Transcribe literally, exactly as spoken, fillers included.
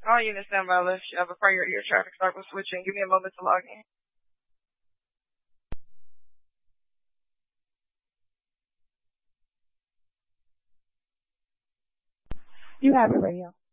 All units stand by left. You have a priority air traffic stop with switching. Give me a moment to log in. You have it, radio.